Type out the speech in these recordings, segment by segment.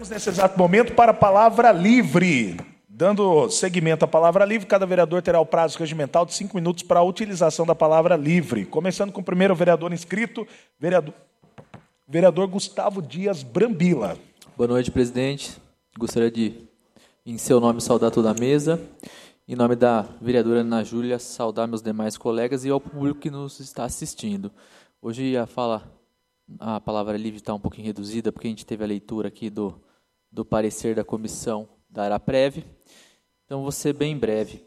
Iremos, nesse exato momento, para a palavra livre. Dando seguimento à palavra livre, cada vereador terá o prazo regimental de 5 minutos para a utilização da palavra livre. Começando com o primeiro vereador inscrito, vereador Gustavo Dias Brambila. Boa noite, presidente. Gostaria de, em seu nome, saudar toda a mesa. Em nome da vereadora Ana Júlia, saudar meus demais colegas e ao público que nos está assistindo. Hoje a palavra livre está um pouquinho reduzida, porque a gente teve a leitura aqui do parecer da comissão da Araprev. Então, vou ser bem breve.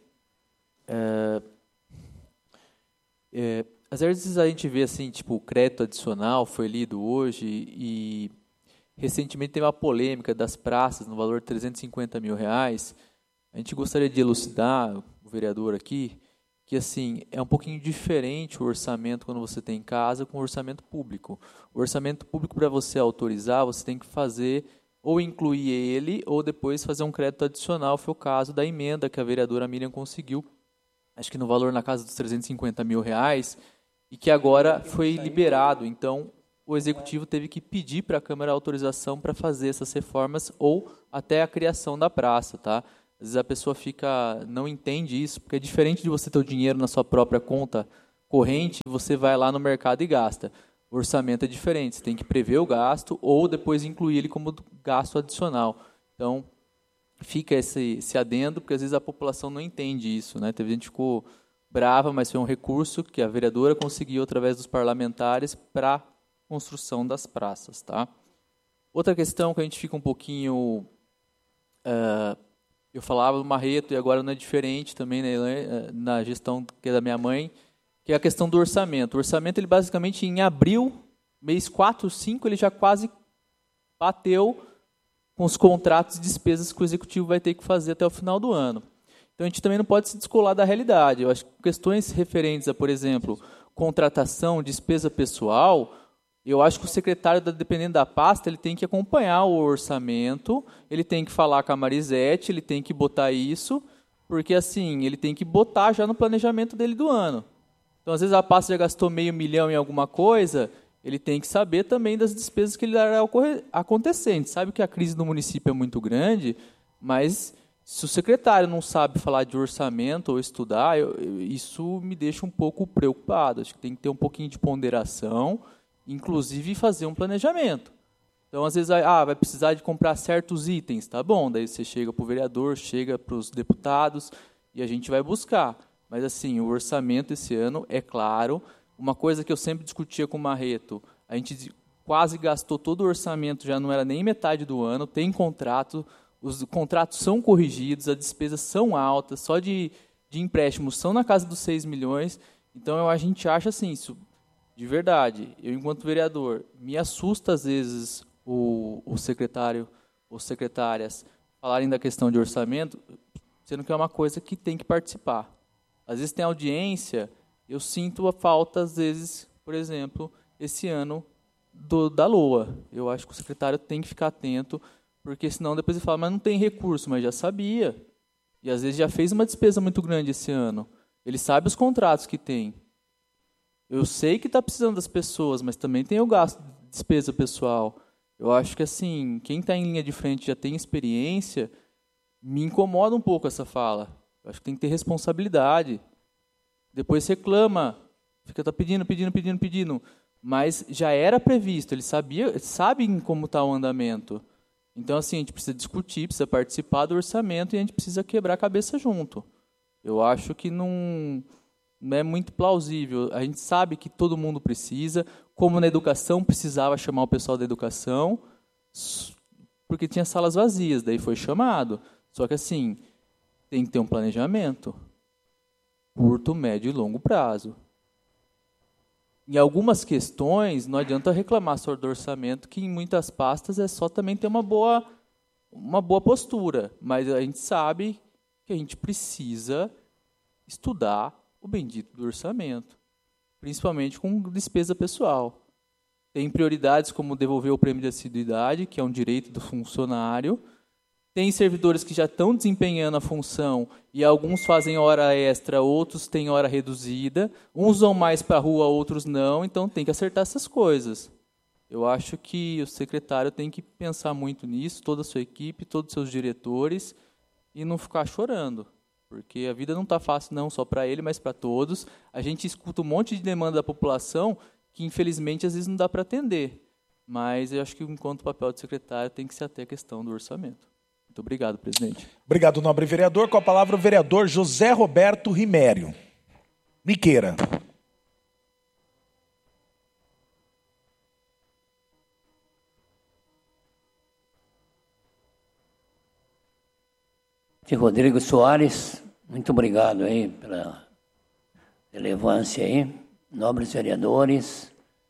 Às vezes a gente vê assim, tipo, o crédito adicional foi lido hoje e recentemente teve uma polêmica das praças no valor de R$350 mil. A gente gostaria de elucidar, o vereador aqui, que assim, é um pouquinho diferente o orçamento quando você tem em casa com o orçamento público. O orçamento público, para você autorizar, você tem que fazer ou incluir ele, ou depois fazer um crédito adicional, foi o caso da emenda que a vereadora Miriam conseguiu, acho que no valor na casa dos R$350 mil, e que agora foi liberado. Então, o Executivo teve que pedir para a Câmara a autorização para fazer essas reformas, ou até a criação da praça, tá? Às vezes a pessoa não entende isso, porque é diferente de você ter o dinheiro na sua própria conta corrente, você vai lá no mercado e gasta. O orçamento é diferente, você tem que prever o gasto ou depois incluir ele como gasto adicional. Então, fica esse adendo, porque às vezes a população não entende isso, né? Teve gente que ficou brava, mas foi um recurso que a vereadora conseguiu através dos parlamentares para a construção das praças, tá? Outra questão que a gente fica um pouquinho... eu falava do Marreto e agora não é diferente também, né, na gestão que é da minha mãe, que é a questão do orçamento. O orçamento, ele basicamente em abril, mês 4, 5, ele já quase bateu com os contratos e despesas que o Executivo vai ter que fazer até o final do ano. Então, a gente também não pode se descolar da realidade. Eu acho que questões referentes a, por exemplo, contratação, despesa pessoal, eu acho que o secretário, dependendo da pasta, ele tem que acompanhar o orçamento, ele tem que falar com a Marisete, ele tem que botar isso, porque assim, ele tem que botar já no planejamento dele do ano. Então, às vezes, a pasta já gastou R$500 mil em alguma coisa, ele tem que saber também das despesas que ele irá acontecer. A gente sabe que a crise do município é muito grande, mas se o secretário não sabe falar de orçamento ou estudar, isso me deixa um pouco preocupado. Acho que tem que ter um pouquinho de ponderação, inclusive fazer um planejamento. Então, às vezes, vai precisar de comprar certos itens, tá bom, daí você chega para o vereador, chega para os deputados e a gente vai buscar. Mas, assim, o orçamento esse ano, é claro, uma coisa que eu sempre discutia com o Marreto, a gente quase gastou todo o orçamento, já não era nem metade do ano, tem contrato, os contratos são corrigidos, as despesas são altas, só de empréstimos são na casa dos 6 milhões, então a gente acha assim, isso... De verdade, eu, enquanto vereador, me assusta, às vezes, o secretário ou secretárias falarem da questão de orçamento, sendo que é uma coisa que tem que participar. Às vezes tem audiência, eu sinto a falta, às vezes, por exemplo, esse ano, da LOA. Eu acho que o secretário tem que ficar atento, porque senão depois ele fala, mas não tem recurso, mas já sabia. E, às vezes, já fez uma despesa muito grande esse ano. Ele sabe os contratos que tem. Eu sei que está precisando das pessoas, mas também tem o gasto de despesa pessoal. Eu acho que, assim, quem está em linha de frente já tem experiência, me incomoda um pouco essa fala. Eu acho que tem que ter responsabilidade. Depois reclama, fica pedindo, mas já era previsto, eles sabem como está o andamento. Então, assim, a gente precisa discutir, precisa participar do orçamento e a gente precisa quebrar a cabeça junto. Eu acho que não é muito plausível. A gente sabe que todo mundo precisa, como na educação precisava chamar o pessoal da educação, porque tinha salas vazias, daí foi chamado. Só que assim, tem que ter um planejamento, curto, médio e longo prazo. Em algumas questões, não adianta reclamar só do orçamento, que em muitas pastas é só também ter uma boa postura, mas a gente sabe que a gente precisa estudar o bendito do orçamento, principalmente com despesa pessoal. Tem prioridades como devolver o prêmio de assiduidade, que é um direito do funcionário. Tem servidores que já estão desempenhando a função e alguns fazem hora extra, outros têm hora reduzida. Uns vão mais para a rua, outros não, então tem que acertar essas coisas. Eu acho que o secretário tem que pensar muito nisso, toda a sua equipe, todos os seus diretores, e não ficar chorando, porque a vida não está fácil não só para ele, mas para todos. A gente escuta um monte de demanda da população que, infelizmente, às vezes não dá para atender. Mas eu acho que, enquanto papel de secretário, tem que se ater à questão do orçamento. Muito obrigado, presidente. Obrigado, nobre vereador. Com a palavra o vereador José Roberto Rimério. Miqueira. Rodrigo Soares, muito obrigado aí pela relevância aí, nobres vereadores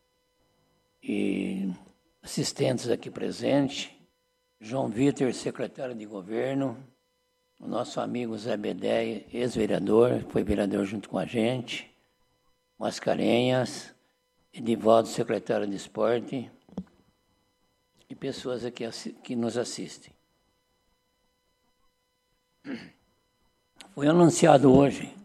e assistentes aqui presentes, João Vitor, secretário de governo, o nosso amigo Zé Bedé, ex-vereador, foi vereador junto com a gente, Mascarenhas, Edivaldo, secretário de esporte, e pessoas aqui que nos assistem. Foi anunciado hoje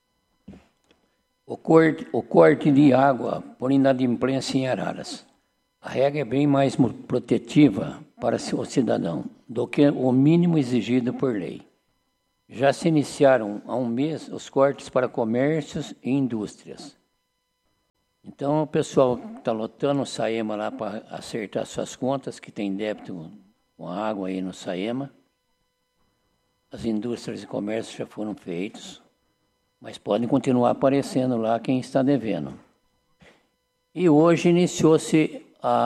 o corte de água por inadimplência em Araras. A regra é bem mais protetiva para o cidadão do que o mínimo exigido por lei. Já se iniciaram há um mês os cortes para comércios e indústrias. Então, o pessoal está lotando o Saema lá para acertar suas contas, que tem débito com a água aí no Saema. As indústrias e comércios já foram feitos, mas podem continuar aparecendo lá quem está devendo. E hoje iniciou-se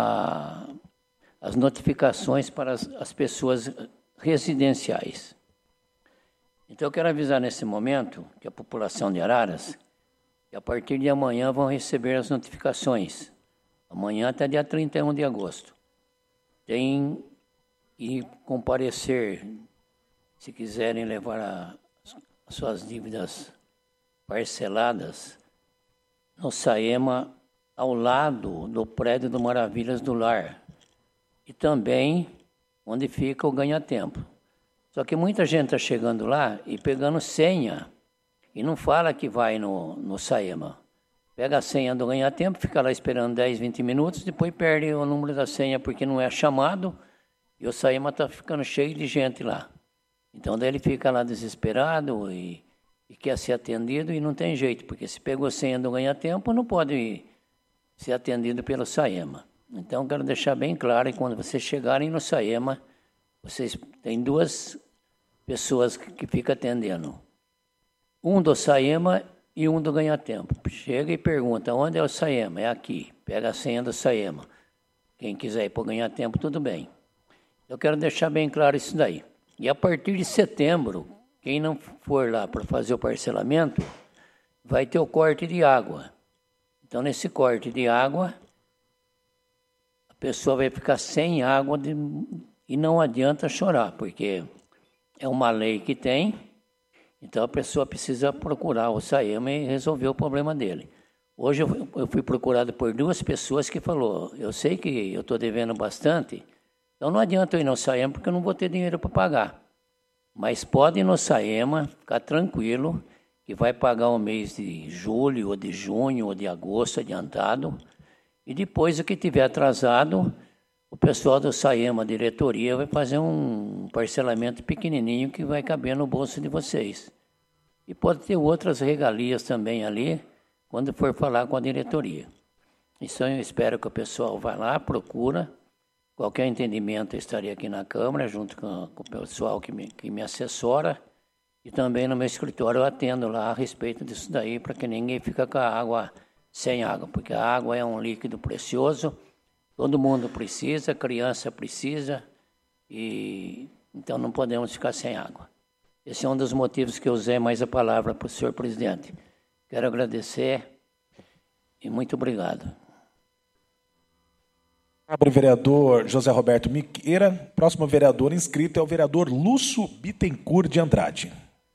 as notificações para as pessoas residenciais. Então, eu quero avisar nesse momento que a população de Araras, que a partir de amanhã vão receber as notificações. Amanhã até dia 31 de agosto. Tem que comparecer, se quiserem levar as suas dívidas parceladas, no Saema, ao lado do prédio do Maravilhas do Lar, e também onde fica o ganha-tempo. Só que muita gente está chegando lá e pegando senha, e não fala que vai no Saema. Pega a senha do ganha-tempo, fica lá esperando 10, 20 minutos, depois perde o número da senha porque não é chamado, e o Saema está ficando cheio de gente lá. Então, daí ele fica lá desesperado e quer ser atendido e não tem jeito, porque se pegou senha do ganha-tempo, não pode ser atendido pelo Saema. Então, quero deixar bem claro que quando vocês chegarem no Saema, vocês têm duas pessoas que ficam atendendo. Um do Saema e um do ganha-tempo. Chega e pergunta, onde é o Saema? É aqui. Pega a senha do Saema. Quem quiser ir para o ganha-tempo, tudo bem. Eu quero deixar bem claro isso daí. E a partir de setembro, quem não for lá para fazer o parcelamento, vai ter o corte de água. Então, nesse corte de água, a pessoa vai ficar sem água e não adianta chorar, porque é uma lei que tem, então a pessoa precisa procurar o Saema e resolver o problema dele. Hoje eu fui procurado por duas pessoas que falou, eu sei que eu estou devendo bastante, então não adianta eu ir no Saema porque eu não vou ter dinheiro para pagar. Mas pode ir no Saema, ficar tranquilo, que vai pagar o mês de julho, ou de junho, ou de agosto adiantado. E depois o que tiver atrasado, o pessoal do Saema, a diretoria, vai fazer um parcelamento pequenininho que vai caber no bolso de vocês. E pode ter outras regalias também ali, quando for falar com a diretoria. Então eu espero que o pessoal vá lá, procura. Qualquer entendimento, eu estaria aqui na Câmara, junto com o pessoal que me assessora, e também no meu escritório eu atendo lá a respeito disso daí, para que ninguém fique com a água sem água, porque a água é um líquido precioso, todo mundo precisa, a criança precisa, e então não podemos ficar sem água. Esse é um dos motivos que eu usei mais a palavra para o senhor presidente. Quero agradecer e muito obrigado. Abre o vereador José Roberto Miqueira. Próximo vereador inscrito é o vereador Lúcio Bittencourt de Andrade.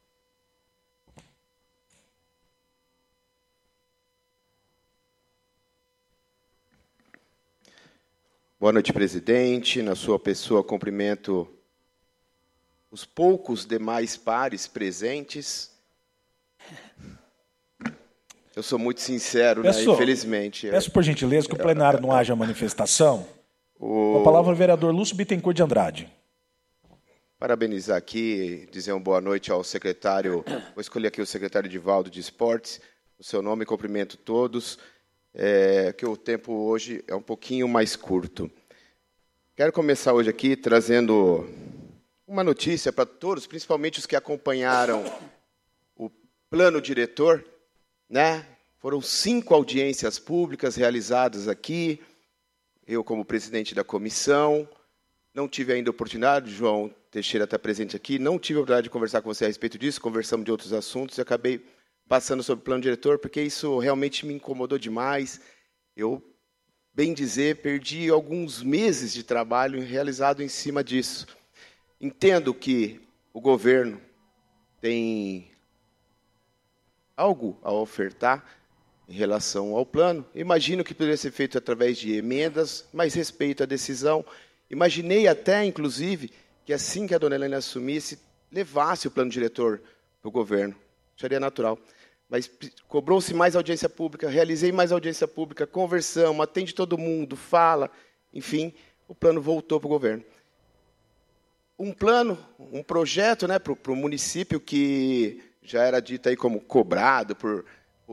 Boa noite, presidente. Na sua pessoa, cumprimento os poucos demais pares presentes. Eu sou muito sincero, né? Infelizmente. Peço por gentileza que o plenário não haja manifestação. Com a palavra o vereador Lúcio Bittencourt de Andrade. Parabenizar aqui, dizer uma boa noite ao secretário, vou escolher aqui o secretário Edivaldo de Esportes, o seu nome, cumprimento todos, que o tempo hoje é um pouquinho mais curto. Quero começar hoje aqui trazendo uma notícia para todos, principalmente os que acompanharam o plano diretor, né? Foram 5 audiências públicas realizadas aqui, eu como presidente da comissão, não tive ainda a oportunidade, João Teixeira está presente aqui, não tive a oportunidade de conversar com você a respeito disso, conversamos de outros assuntos e acabei passando sobre o plano diretor, porque isso realmente me incomodou demais. Eu, bem dizer, perdi alguns meses de trabalho realizado em cima disso. Entendo que o governo tem algo a ofertar em relação ao plano. Imagino que poderia ser feito através de emendas, mas respeito à decisão. Imaginei até, inclusive, que assim que a dona Helena assumisse, levasse o plano diretor para o governo. Seria natural. Mas cobrou-se mais audiência pública, realizei mais audiência pública, conversamos, atende todo mundo, fala, enfim, o plano voltou para o governo. Um plano, um projeto, né, para o município que já era dito aí como cobrado por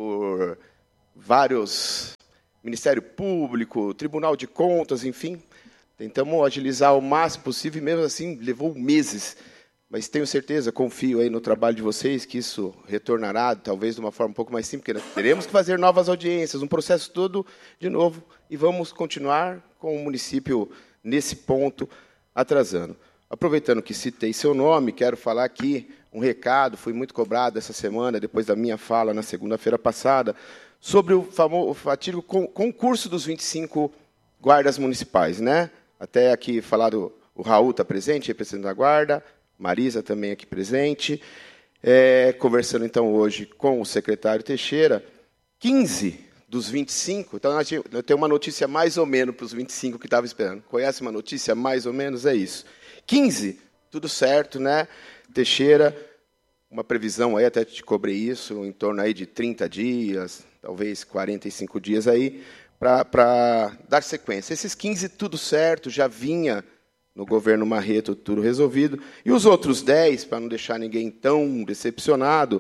vários Ministério Público, Tribunal de Contas, enfim. Tentamos agilizar o máximo possível e, mesmo assim, levou meses. Mas tenho certeza, confio aí no trabalho de vocês, que isso retornará, talvez de uma forma um pouco mais simples, porque nós teremos que fazer novas audiências, um processo todo de novo, e vamos continuar com o município nesse ponto atrasando. Aproveitando que citei seu nome, quero falar aqui um recado, fui muito cobrado essa semana, depois da minha fala na segunda-feira passada, sobre o fatídico concurso dos 25 guardas municipais, né? Até aqui falado, o Raul está presente, representante da guarda, Marisa também aqui presente. Conversando, então, hoje com o secretário Teixeira, 15 dos 25, então eu tenho uma notícia mais ou menos para os 25 que estava esperando. Conhece uma notícia mais ou menos? É isso. 15, tudo certo, né? Teixeira, uma previsão aí, até te cobrei isso, em torno aí de 30 dias, talvez 45 dias aí, para dar sequência. Esses 15, tudo certo, já vinha no governo Marreto, tudo resolvido. E os outros 10, para não deixar ninguém tão decepcionado,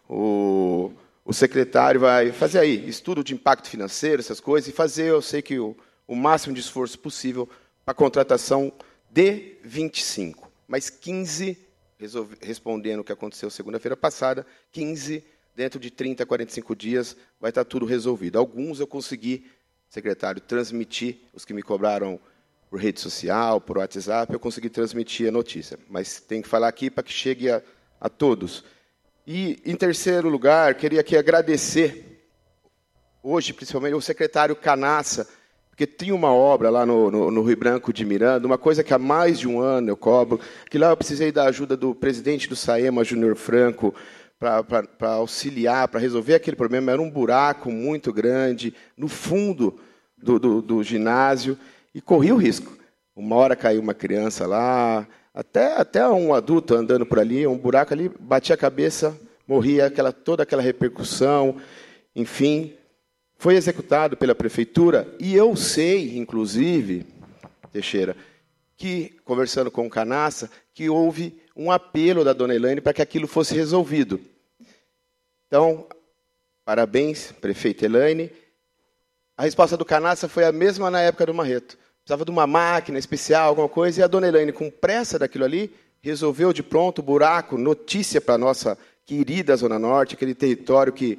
o secretário vai fazer aí estudo de impacto financeiro, essas coisas, e fazer, eu sei que o máximo de esforço possível para a contratação de 25. Mas 15, respondendo o que aconteceu segunda-feira passada, 15, dentro de 30 a 45 dias, vai estar tudo resolvido. Alguns eu consegui, secretário, transmitir, os que me cobraram por rede social, por WhatsApp, eu consegui transmitir a notícia. Mas tem que falar aqui para que chegue a todos. E, em terceiro lugar, queria aqui agradecer, hoje, principalmente, o secretário Canassa, porque tinha uma obra lá no Rio Branco de Miranda, uma coisa que há mais de um ano eu cobro, que lá eu precisei da ajuda do presidente do SAEMA, Júnior Franco, para auxiliar, para resolver aquele problema. Era um buraco muito grande no fundo do ginásio, e corri o risco. Uma hora caiu uma criança lá, até um adulto andando por ali, um buraco ali, batia a cabeça, morria, toda aquela repercussão, enfim. Foi executado pela prefeitura, e eu sei, inclusive, Teixeira, que, conversando com o Canassa, que houve um apelo da dona Elaine para que aquilo fosse resolvido. Então, parabéns, prefeita Elaine. A resposta do Canassa foi a mesma na época do Marreto. Precisava de uma máquina especial, alguma coisa, e a dona Elaine, com pressa daquilo ali, resolveu de pronto o buraco, notícia para a nossa querida Zona Norte, aquele território que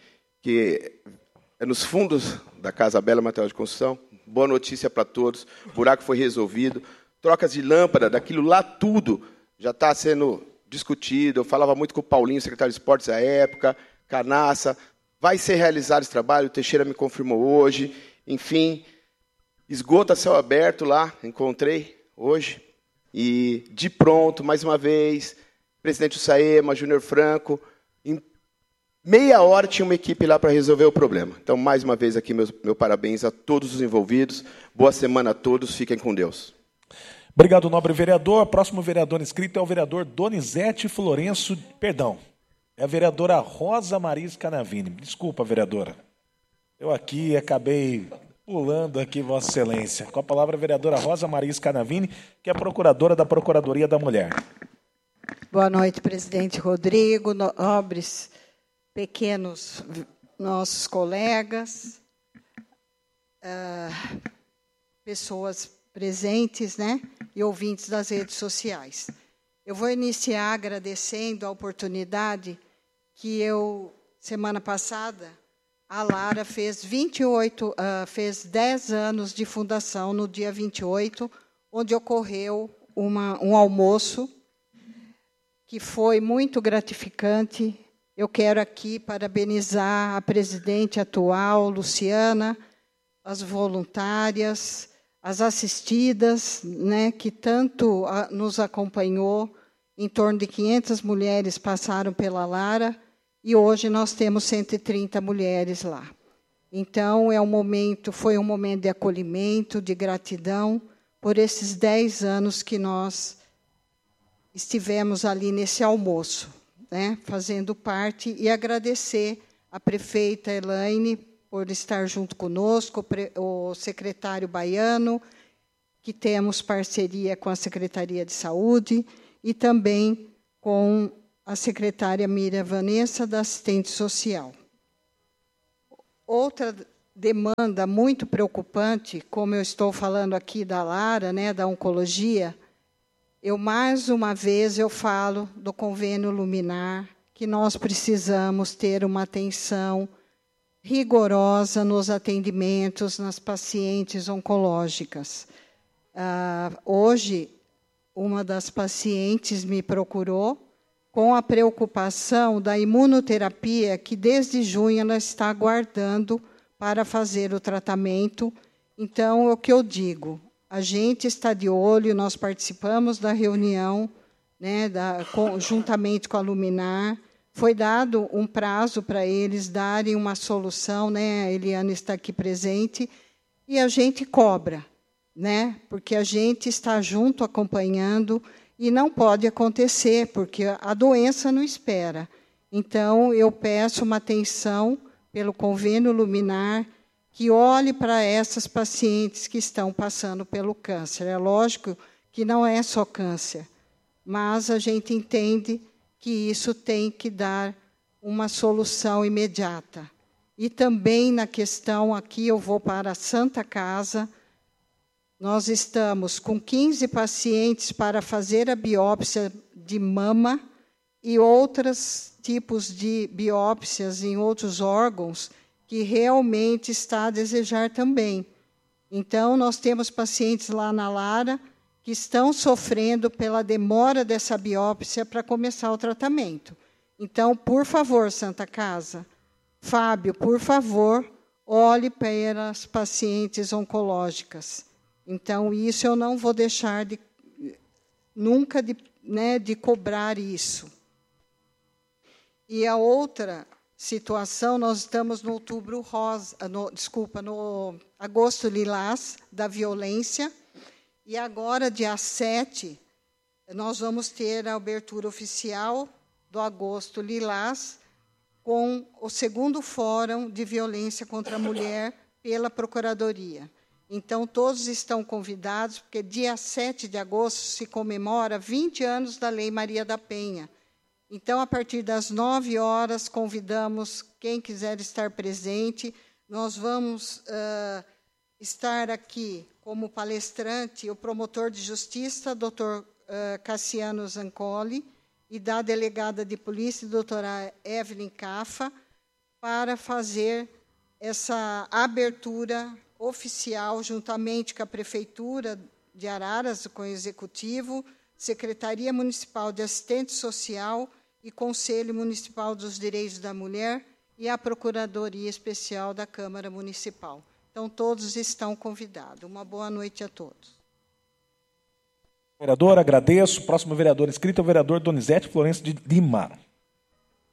é nos fundos da Casa Bela Material de Construção. Boa notícia para todos, o buraco foi resolvido, trocas de lâmpada, daquilo lá tudo já está sendo discutido. Eu falava muito com o Paulinho, secretário de Esportes à época, Canassa, vai ser realizado esse trabalho, o Teixeira me confirmou hoje, enfim, esgoto a céu aberto lá, encontrei hoje, e de pronto, mais uma vez, presidente do SAEMA, Júnior Franco, em meia hora tinha uma equipe lá para resolver o problema. Então, mais uma vez aqui, meu parabéns a todos os envolvidos, boa semana a todos, fiquem com Deus. Obrigado, nobre vereador. Próximo vereador inscrito é o vereador Donizete Florenço, é a vereadora Rosa Maris Canavini. Desculpa, vereadora. Eu aqui acabei pulando aqui, Vossa Excelência. Com a palavra, a vereadora Rosa Maris Canavini, que é procuradora da Procuradoria da Mulher. Boa noite, presidente Rodrigo, nobres, pequenos nossos colegas, pessoas presentes, né, e ouvintes das redes sociais. Eu vou iniciar agradecendo a oportunidade que semana passada, a Lara fez 10 anos de fundação, no dia 28, onde ocorreu um almoço que foi muito gratificante. Eu quero aqui parabenizar a presidente atual, Luciana, as voluntárias, as assistidas, né, que tanto nos acompanhou. Em torno de 500 mulheres passaram pela Lara, e hoje nós temos 130 mulheres lá. Então, foi um momento de acolhimento, de gratidão, por esses 10 anos que nós estivemos ali nesse almoço, né, fazendo parte, e agradecer a prefeita Elaine por estar junto conosco, o secretário Baiano, que temos parceria com a Secretaria de Saúde, e também com a secretária Miriam Vanessa, da assistente social. Outra demanda muito preocupante, como eu estou falando aqui da Lara, né, da oncologia, mais uma vez eu falo do convênio Luminar, que nós precisamos ter uma atenção rigorosa nos atendimentos nas pacientes oncológicas. Hoje, uma das pacientes me procurou com a preocupação da imunoterapia, que desde junho ela está aguardando para fazer o tratamento. Então, é o que eu digo, a gente está de olho, nós participamos da reunião, né, juntamente com a Luminar. Foi dado um prazo para eles darem uma solução, né? A Eliana está aqui presente, e a gente cobra, né? Porque a gente está junto, acompanhando, e não pode acontecer, porque a doença não espera. Então, eu peço uma atenção pelo convênio Luminar, que olhe para essas pacientes que estão passando pelo câncer. É lógico que não é só câncer, mas a gente entende que isso tem que dar uma solução imediata. E também na questão, aqui eu vou para a Santa Casa, nós estamos com 15 pacientes para fazer a biópsia de mama e outros tipos de biópsias em outros órgãos que realmente está a desejar também. Então, nós temos pacientes lá na Lara que estão sofrendo pela demora dessa biópsia para começar o tratamento. Então, por favor, Santa Casa, Fábio, por favor, olhe para as pacientes oncológicas. Então, isso eu não vou deixar nunca de cobrar isso. E a outra situação, nós estamos no no agosto lilás da violência, e agora, dia 7, nós vamos ter a abertura oficial do agosto lilás, com o segundo Fórum de Violência contra a Mulher pela Procuradoria. Então, todos estão convidados, porque dia 7 de agosto se comemora 20 anos da Lei Maria da Penha. Então, a partir das 9 horas, convidamos quem quiser estar presente. Nós vamos estar aqui como palestrante o promotor de justiça, doutor Cassiano Zancoli, e da delegada de polícia, doutora Evelyn Cafa, para fazer essa abertura oficial, juntamente com a Prefeitura de Araras, com o Executivo, Secretaria Municipal de Assistente Social e Conselho Municipal dos Direitos da Mulher e a Procuradoria Especial da Câmara Municipal. Então, todos estão convidados. Uma boa noite a todos. Vereador, agradeço. Próximo vereador inscrito é o vereador Donizete Florencio de Lima.